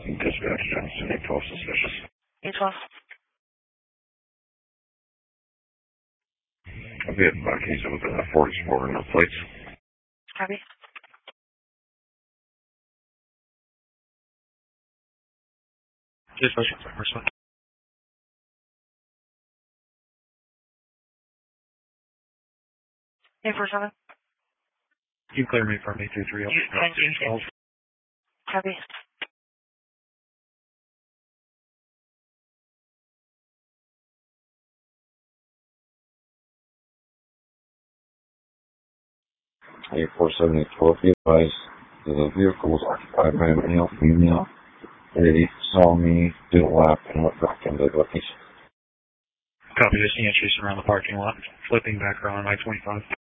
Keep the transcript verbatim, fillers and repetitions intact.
Dispatch, Johnson, eight twelve suspicious. eight twelve. I'll be at Bucky's with the forty-four no plates. Copy. Dispatch, first one. eight four seven. You clear me from eight two three. You, thank you. Copy. eight four seven eight twelve, be advised the vehicle was occupied by a male, female. They saw me do a lap and went back into Bucky's. Copy, just seeing chasing around the parking lot, flipping back around I twenty-five.